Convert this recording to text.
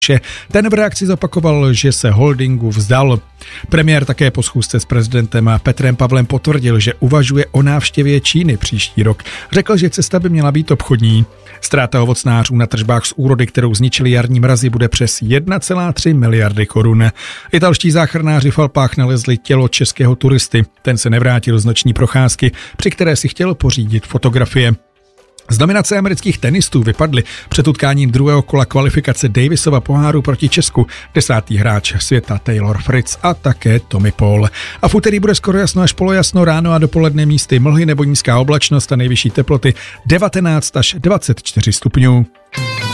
Ten v reakci zopakoval, že se holdingu vzdal. Premiér také po schůzce s prezidentem Petrem Pavlem potvrdil, že uvažuje o návštěvě Číny příští rok. Řekl, že cesta by měla být obchodní. Ztráta ovocnářů na tržbách z úrody, kterou zničili jarní mrazy, bude přes 1,3 miliardy korun. Italští záchranáři v Alpách nalezli tělo českého turisty. Ten se nevrátil z noční procházky, při které si chtěl pořídit fotografie. Z nominace amerických tenistů vypadli před utkáním druhého kola kvalifikace Davisova poháru proti Česku 10. hráč světa Taylor Fritz a také Tommy Paul. A v úterý bude skoro jasno až polojasno, ráno a dopoledne místy mlhy nebo nízká oblačnost a nejvyšší teploty 19 až 24 stupňů.